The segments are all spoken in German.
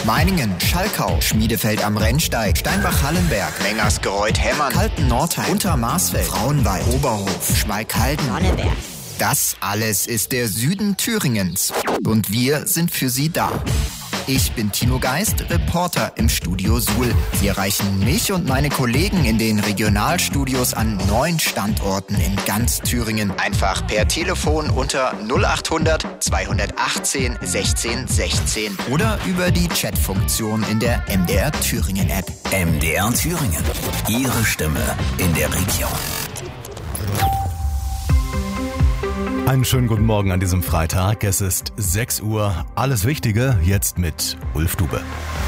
Meiningen, Schalkau, Schmiedefeld am Rennsteig, Steinbach-Hallenberg, Mengersgereuth-Hemmern, Kalten-Nordheim, Untermarsfeld, Frauenwald, Oberhof, Schmalkalden, Sonneberg. Das alles ist der Süden Thüringens. Und wir sind für Sie da. Ich bin Timo Geist, Reporter im Studio Suhl. Sie erreichen mich und meine Kollegen in den Regionalstudios an 9 Standorten in ganz Thüringen. Einfach per Telefon unter 0800 218 16 16 oder über die Chatfunktion in der MDR Thüringen App. MDR Thüringen. Ihre Stimme in der Region. Einen schönen guten Morgen an diesem Freitag. Es ist 6 Uhr. Alles Wichtige jetzt mit Ulf Dube.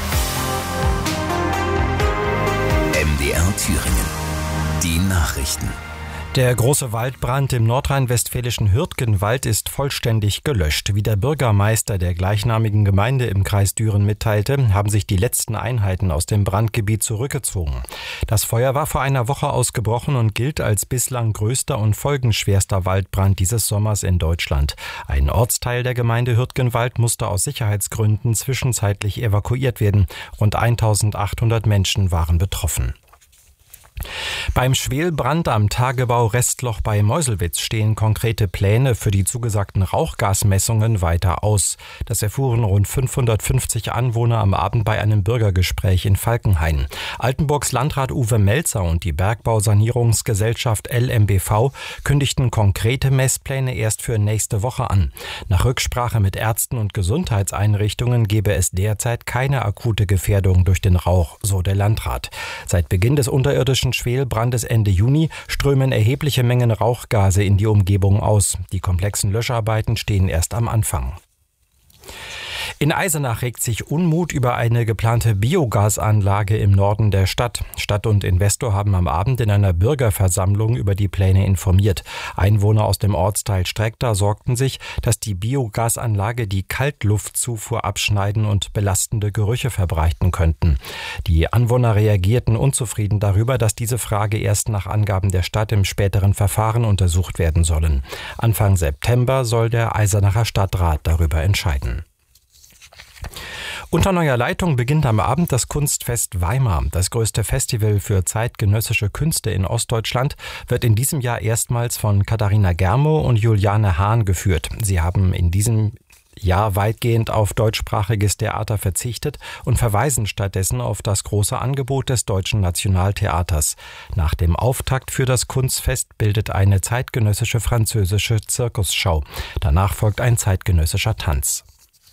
MDR Thüringen. Die Nachrichten. Der große Waldbrand im nordrhein-westfälischen Hürtgenwald ist vollständig gelöscht. Wie der Bürgermeister der gleichnamigen Gemeinde im Kreis Düren mitteilte, haben sich die letzten Einheiten aus dem Brandgebiet zurückgezogen. Das Feuer war vor einer Woche ausgebrochen und gilt als bislang größter und folgenschwerster Waldbrand dieses Sommers in Deutschland. Ein Ortsteil der Gemeinde Hürtgenwald musste aus Sicherheitsgründen zwischenzeitlich evakuiert werden. Rund 1800 Menschen waren betroffen. Beim Schwelbrand am Tagebau Restloch bei Meuselwitz stehen konkrete Pläne für die zugesagten Rauchgasmessungen weiter aus. Das erfuhren rund 550 Anwohner am Abend bei einem Bürgergespräch in Falkenhain. Altenburgs Landrat Uwe Melzer und die Bergbausanierungsgesellschaft LMBV kündigten konkrete Messpläne erst für nächste Woche an. Nach Rücksprache mit Ärzten und Gesundheitseinrichtungen gebe es derzeit keine akute Gefährdung durch den Rauch, so der Landrat. Seit Beginn des unterirdischen Schwelbrandes Ende Juni strömen erhebliche Mengen Rauchgase in die Umgebung aus. Die komplexen Löscharbeiten stehen erst am Anfang. In Eisenach regt sich Unmut über eine geplante Biogasanlage im Norden der Stadt. Stadt und Investor haben am Abend in einer Bürgerversammlung über die Pläne informiert. Einwohner aus dem Ortsteil Streckda sorgten sich, dass die Biogasanlage die Kaltluftzufuhr abschneiden und belastende Gerüche verbreiten könnten. Die Anwohner reagierten unzufrieden darüber, dass diese Frage erst nach Angaben der Stadt im späteren Verfahren untersucht werden sollen. Anfang September soll der Eisenacher Stadtrat darüber entscheiden. Unter neuer Leitung beginnt am Abend das Kunstfest Weimar. Das größte Festival für zeitgenössische Künste in Ostdeutschland wird in diesem Jahr erstmals von Katharina Germo und Juliane Hahn geführt. Sie haben in diesem Jahr weitgehend auf deutschsprachiges Theater verzichtet und verweisen stattdessen auf das große Angebot des Deutschen Nationaltheaters. Nach dem Auftakt für das Kunstfest bildet eine zeitgenössische französische Zirkusschau. Danach folgt ein zeitgenössischer Tanz.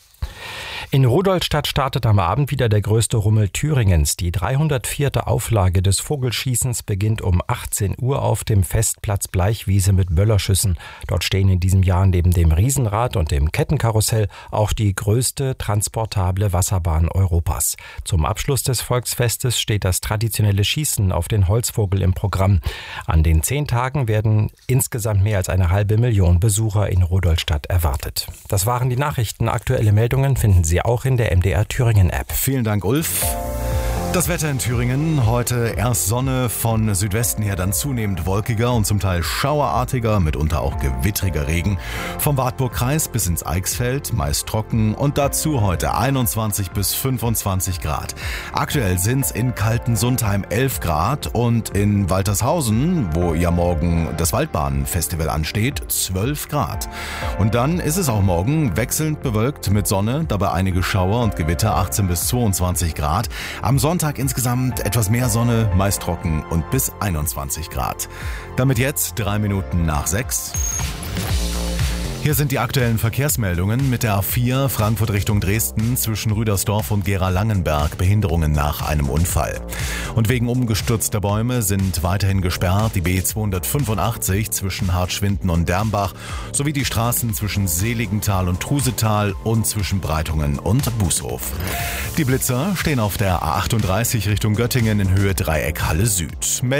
In Rudolstadt startet am Abend wieder der größte Rummel Thüringens. Die 304. Auflage des Vogelschießens beginnt um 18 Uhr auf dem Festplatz Bleichwiese mit Böllerschüssen. Dort stehen in diesem Jahr neben dem Riesenrad und dem Kettenkarussell auch die größte transportable Wasserbahn Europas. Zum Abschluss des Volksfestes steht das traditionelle Schießen auf den Holzvogel im Programm. An den 10 Tagen werden insgesamt mehr als 500.000 Besucher in Rudolstadt erwartet. Das waren die Nachrichten. Aktuelle Meldungen finden Sie auch in der MDR Thüringen App. Vielen Dank, Ulf. Das Wetter in Thüringen, heute erst Sonne, von Südwesten her dann zunehmend wolkiger und zum Teil schauerartiger, mitunter auch gewittriger Regen. Vom Wartburgkreis bis ins Eichsfeld, meist trocken und dazu heute 21 bis 25 Grad. Aktuell sind's in Kaltensundheim 11 Grad und in Waltershausen, wo ja morgen das Waldbahnfestival ansteht, 12 Grad. Und dann ist es auch morgen wechselnd bewölkt mit Sonne, dabei einige Schauer und Gewitter, 18 bis 22 Grad. Am Sonntag insgesamt etwas mehr Sonne, meist trocken und bis 21 Grad. Damit jetzt 3 Minuten nach 6. Hier sind die aktuellen Verkehrsmeldungen. Mit der A4 Frankfurt Richtung Dresden zwischen Rüdersdorf und Gera-Langenberg Behinderungen nach einem Unfall. Und wegen umgestürzter Bäume sind weiterhin gesperrt die B285 zwischen Hartschwinden und Dermbach sowie die Straßen zwischen Seligenthal und Trusetal und zwischen Breitungen und Bußhof. Die Blitzer stehen auf der A38 Richtung Göttingen in Höhe Dreieck Halle Süd.